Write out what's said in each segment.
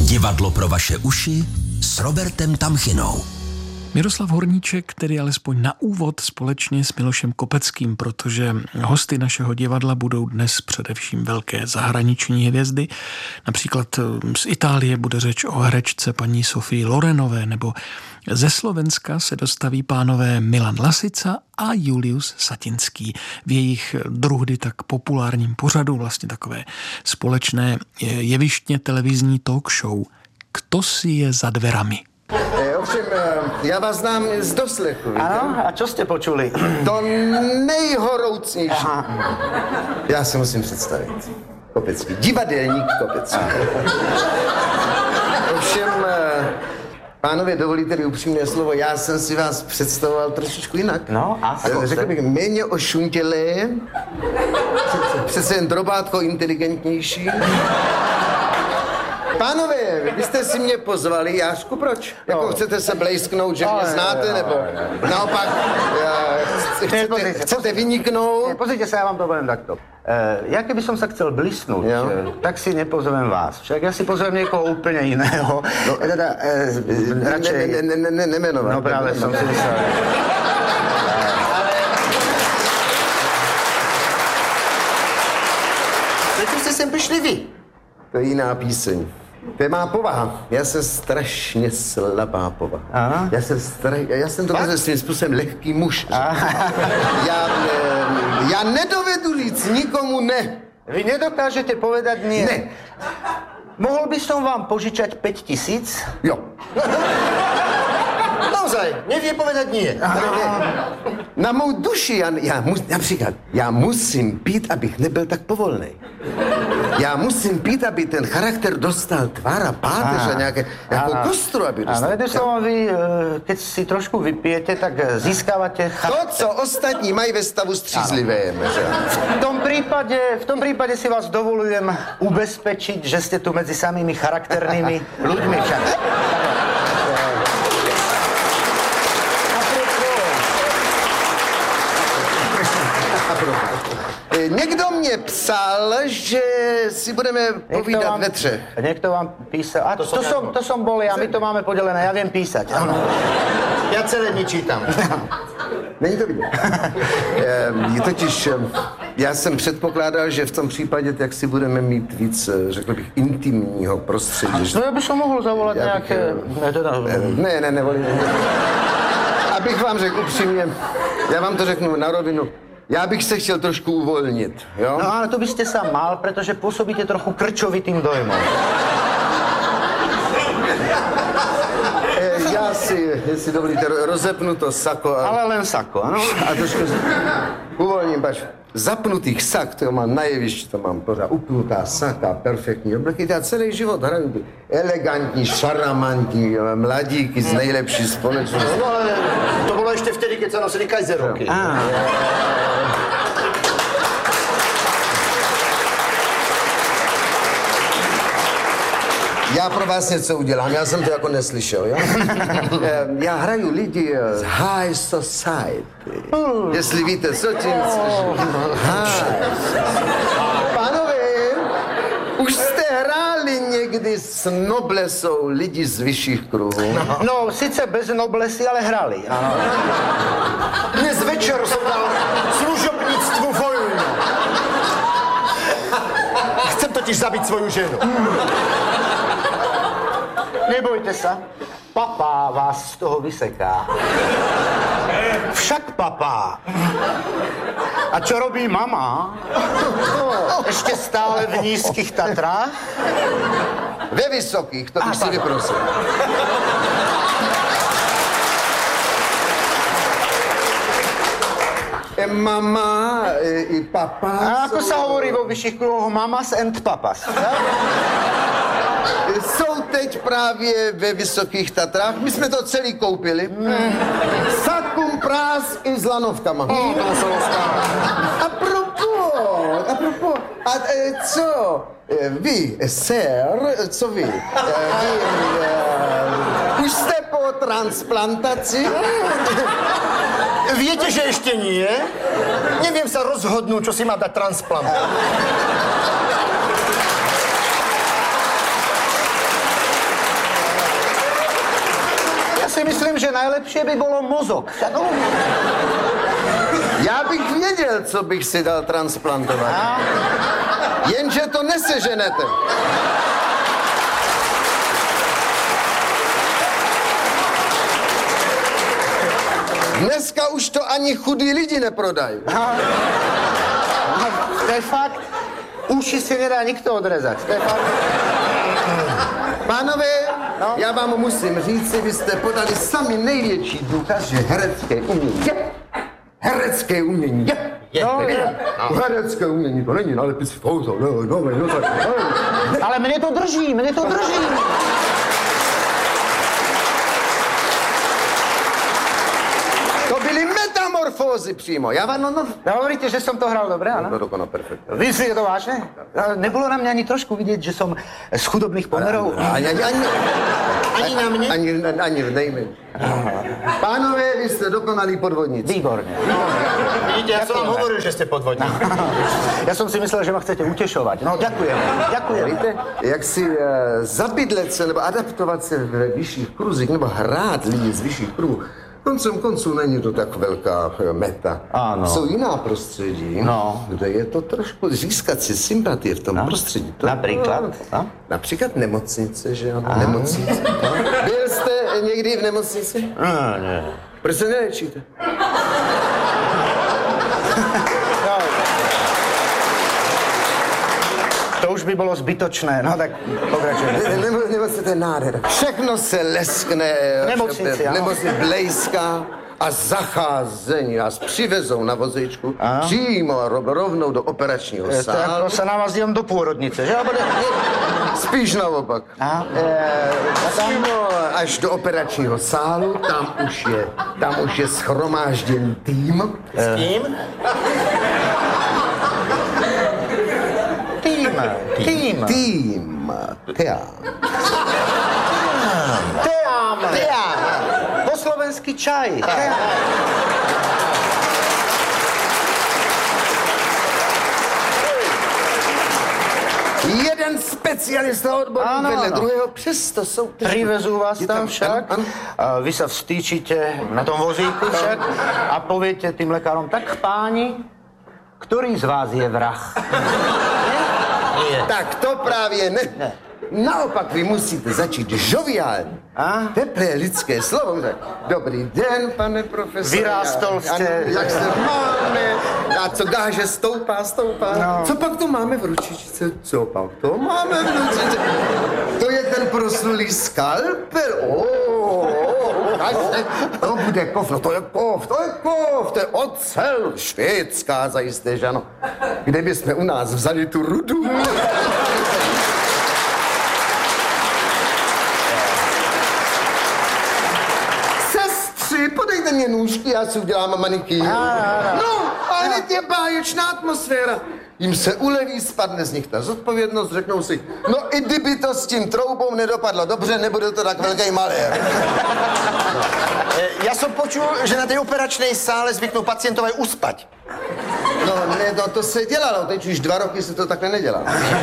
Divadlo pro vaše uši s Robertem Tamchinou. Miroslav Horníček, tedy alespoň na úvod společně s Milošem Kopeckým, protože hosty našeho divadla budou dnes především velké zahraniční hvězdy. Například z Itálie bude řeč o herečce paní Sofii Lorenové, nebo ze Slovenska se dostaví pánové Milan Lasica a Julius Satinský v jejich druhdy tak populárním pořadu, vlastně takové společné jevištně televizní talk show Kto si je za dverami. Ovšem, já vás znám z doslechu. Ano, a čo ste počuli? To nejhoroucnější. Já se musím představit. Kopecký, divadelník Kopecký. Ovšem, pánové, dovolíte-li upřímné slovo, já jsem si vás představoval trošičku jinak. No, a řekl bych, méně ošuntělé, přece jen drobátko inteligentnější. Pánové, vy jste si mě pozvali, Jášku, proč? Jako chcete se blejsknout, že mě znáte, nebo naopak chcete vyniknout? Pozrite sa, ja vám to poviem takto. Ja keby som sa chcel blísnuť, tak si nepozvem vás. Však ja si pozvem niekoho úplne iného. Radšej... Nemenovať. No práve som si myslel. Prečo ste sem prišli vy? To je jiná píseň. To je má povaha. Já jsem strašně slabá povaha. Aha. Já jsem dokonce svým způsobem lehký muž. Já nedovedu říct nikomu ne. Vy nedokážete povedať nie? Ne. Mohol by som vám požičať 5 000? Jo. Naozaj, nevie povedať nie. Na mou duši, například, já musím pít, abych nebyl tak povolnej. Já musím pít, aby ten charakter dostal tvár a páteř a nějakou kostru, aby dostal. Áno, jedným slovom, vy, keď si trošku vypijete, tak získávate to, co ostatní mají ve stavu střízlivém. V tom prípade si vás dovolujem ubezpečiť, že ste tu medzi samými charakternými ľuďmi však. Někdo mě psal, že si budeme povídat ve třech. Niekto vám písal. A to som bol ja, my to máme podelené, ja viem písať. Áno. Ja celé dni čítam. Není to vidět. Totiž já jsem předpokládal, že v tom případě tak si budeme mít víc, řekl bych, intimního prostředí. No ja by som mohol zavolať nejaké... Ne, nevolím. Abych vám řekl upřímně, já vám to řeknu na rovinu. Já bych se chtěl trošku uvolnit, jo? No ale to by ste sa mal, pretože pôsobíte trochu krčovitým dojmom. Já si, jestli dovolíte, rozepnu to sako. Ale len sako, ano? A trošku uvolním, pač. Zapnutých sak, to mám na jevišti, to mám pořád upnutá saka, perfektní obleky. Já celý život hraju elegantní, šarmantní mladíky z nejlepší společnosti. No ale to bolo ešte vtedy, keď sa nosili kajzerovky. Já pro vás něco udělám, já jsem to jako neslyšel, jo? Já hraju lidi z High Society. Jestli víte, co tím Pánové, už jste hráli někdy s noblesou lidi z vyšších kruhů? No, sice bez noblesy, ale hrali. Dnes večer som dal služobníctvu vojnu. Chcem totiž zabiť svoju ženu. Nebojte sa, papá vás z toho vyseká. Však papá. A čo robí mama? Ešte stále v nízkych Tatrách? Ve vysokých, to bych si vyprosil. Mama i papa. A ako sa hovorí vo vyšších kruhoch? Mamas and papas. Jsou teď právě ve Vysokých Tatrách. My jsme to celý koupili. Sakum prás i s lanovkama. A propos. A co? Vy, sir, co vy? Už jste po transplantaci? Viete, že ešte nie? Neviem sa rozhodnúť, čo si má dať transplant. si myslím, že najlepšie by bolo mozog. Já bych věděl, co bych si dal transplantovat. Jenže to neseženete. Dneska už to ani chudí lidi neprodají. To je fakt. Uši si nedá nikto odrezať. To je fakt. Pánové, já vám musím říct, vy jste podali sami největší důkaz, že herecké umění je. Herecké umění je. Herecké umění, to není nálepis v pouze. Ale mne to drží. To byly metamorfózy přímo. Já vám, Hovoríte, že som to hral dobre, áno? No dokonale perfektně. Vy si je to vážne? Nebolo na mňa ani trošku vidieť, že som z chudobných pomerov? Ani na mne? Ani v nejmenším. Pánové, vy jste dokonalí podvodníci. Výborne. Vidíte, ja som vám hovoril, že ste podvodník. Ja som si myslel, že ma chcete utešovať. No, ďakujem. Víte, jak si zabydlet se nebo adaptovat se ve vyšších kruzích nebo hrát lidi z vyšších kruhů, koncem konců není to tak velká meta. Ano. Jsou jiná prostředí, kde je to trošku získat si sympatie v tom prostředí. To, Napríklad? Například nemocnice, že jo? Nemocnice. Byl jste někdy v nemocnici? Ne. Proč se nelečíte? To už by bolo zbytočné, no tak pokračujeme. Nemocnice, to je nádhera. Všechno se leskne. Nemocnici, ano. Nemocnice blejská a zacházení nás přivezou na vozíčku přímo rovnou do operačního To sálu. ako sa navazím do pôrodnice, že? Spíš naopak. Přímo až do operačního sálu, tam už je schromážděn tým. S kým? Tým. Teám. Po slovensky čaj. Jeden specialista odborník vedle druhého, přesto jsou... Privezú vás tam však, Ano. vy sa vstýčite na tom vozíku však a poviete tým lekárom, tak páni, ktorý z vás je vrah? Tak to právě ne. Naopak vy musíte začít žoviálně. Teplé lidské slovo. Dobrý den, pane profesor. Vyrástol jste. Jak se máme? A co gáže stoupá. No. Co pak to máme v ručičce? Co pak to máme v ručičce? To je ten proslulý skalpel. To bude kov. No to je kov. To je ocel. Švédská zajisté, že ano. Kde bychom u nás vzali tu rudu? Podejte mě nůžky, já si udělám manikýr. No, a hned je báječná atmosféra. Jim se uleví, spadne z nich ta zodpovědnost, řeknou si, no i kdyby to s tím troubou nedopadlo dobře, nebude to tak velký malér. Ja som počul, že na tej operačnej sále zvyknú pacientové uspať. No, ne, no to se dělalo, teď už 2 roky se to takhle nedělá.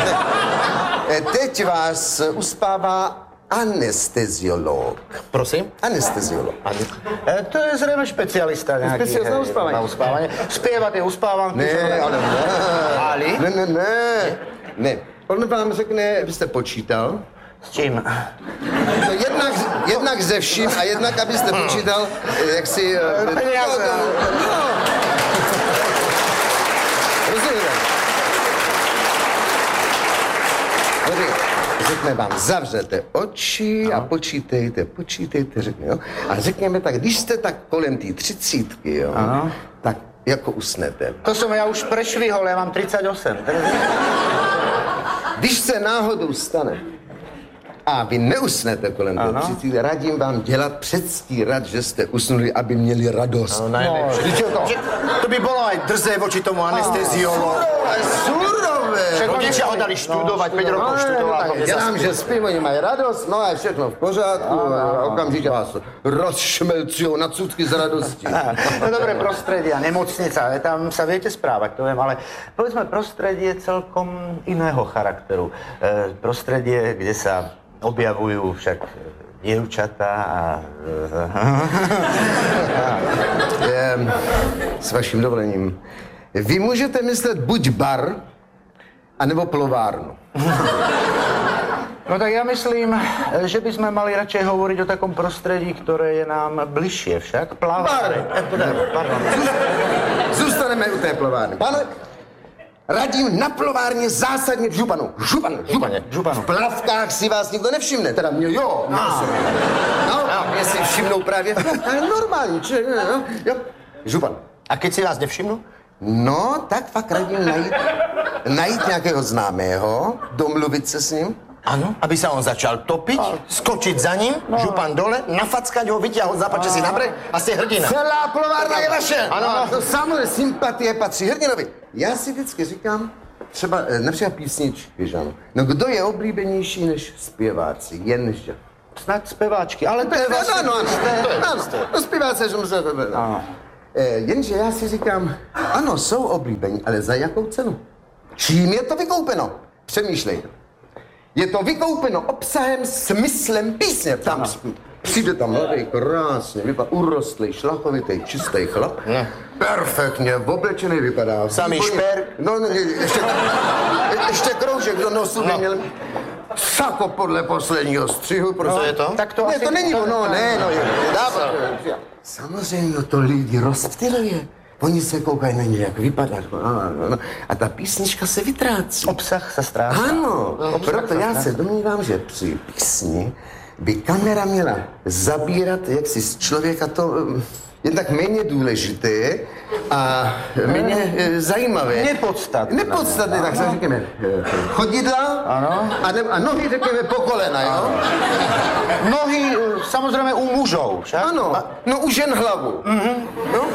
Teď vás uspává anesteziolog. Prosím? Anesteziolog. To je zrejme špecialista nejaký. Specialista na uspávanie. Na uspávanie. Spievať je uspávanky. Ne, ale ne. Ali? Ne. On vám řekne, vy jste počítal. S čím? No jednak ze vším a jednak, abyste počítal, jak si... Peniaze. Rozumíte? Řekne vám, zavřete oči a počítejte, řekne, jo. A řekněme tak, když jste tak kolem té 30, jo, tak jako usnete. To som ja už prešvihol, ja mám 38. Když se náhodou stane a vy neusnete kolem té 30, radím vám dělat předstírat, že jste usnuli, aby měli radost. To by bolo aj drzé voči tomu anesteziologu. Surové! Rodičia ho dali študovať, 5 rokov študoval. Dělám, že spím, oni mají radost, no a je všechno v pořádku, okamžitě vás rozšmelcujou na cudky z radosti. No dobre, prostredie a nemocnica, tam sa viete správať, to viem, ale povedzme prostredie celkom iného charakteru. Prostredie, kde sa objavujú však dievčatá a... S vaším dovolením. Vy můžete myslet buď bar, anebo plovárnu. No tak ja myslím, že by sme mali radšej hovoriť o takom prostredí, ktoré je nám bližšie však. Plavárne. Pardon. Zůstaneme u té plovárny. Pane, radím na plovárně zásadně v županu. Županu. V plavkách si vás nikdo nevšimne. Teda mě jo. No, jestli všimnou právě. Normální, jo. Župan. A keď si vás nevšimnu? No, tak fakt radím najít nějakého známého, domluvit se s ním. Ano, aby sa on začal topiť, skočiť za ním, župan dole, nafackať ho, vyťahol, zapače si na breh a ste hrdina. Celá plovárna je vaše. Ano. To samozřejmě sympatie patří hrdinovi. Já si vždycky říkám, třeba například písničky, že ano. No kdo je oblíbenější než zpěváci? Jenže. Snad speváčky, ale to je Ano, vlastně... no zpěváci, že musíme... Jenže já si říkám, ano, jsou oblíbení, ale za jakou cenu? Čím je to vykoupeno? Přemýšlejte. Je to vykoupeno obsahem, smyslem písně. Tam přijde tam mladý, krásně, vypadá urostlý, šlachovitý, čistý chlap. Ne. Perfektně, oblečený vypadá. Samý výborně. šper. No, ještě kroužek do nosu by měl. Sako podle posledního střihu. Co je to? Tak to Ne, asi... to není ono, ne, no. Samozřejmě to lidi rozptyluje. Oni se koukají na něj, jak vypadá. A ta písnička se vytrácí. Obsah se ztrácí. Ano, proto já se domnívám, že při písni by kamera měla zabírat jaksi z člověka to jednak méně důležité a méně zajímavé. Nepodstatné, tak se říkáme. Chodidla a nohy řekněme po kolena, jo? Nohy, samozrejme u mužov, však? Ano, no u žen hlavu. No,